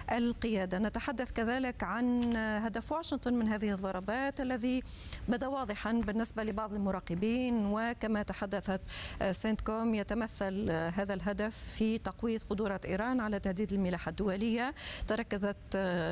القيادة. نتحدث كذلك عن هدف واشنطن من هذه الضربات الذي بدا واضحا بالنسبة لبعض المراقبين، وكما تحدثت سنتكوم يتمثل هذا الهدف في تقويض قدرات إيران على تهديد الملاحة الدولية. تركزت